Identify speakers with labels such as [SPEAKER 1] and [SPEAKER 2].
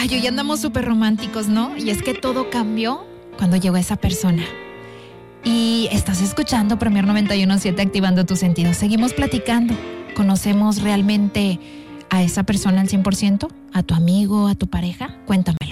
[SPEAKER 1] Ay, hoy andamos súper románticos, ¿no? Y es que todo cambió cuando llegó esa persona. Y estás escuchando Premier 91.7, activando tus sentidos. Seguimos platicando. ¿Conocemos realmente a esa persona al 100%? ¿A tu amigo, a tu pareja? Cuéntame.